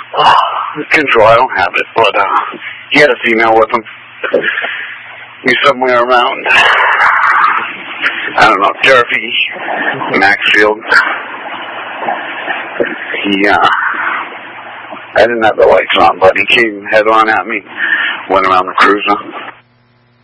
Control, I don't have it, but he had a female with him. He's somewhere around, I don't know, Derby, Maxfield. I didn't have the lights on, but he came head on at me, went around the cruiser.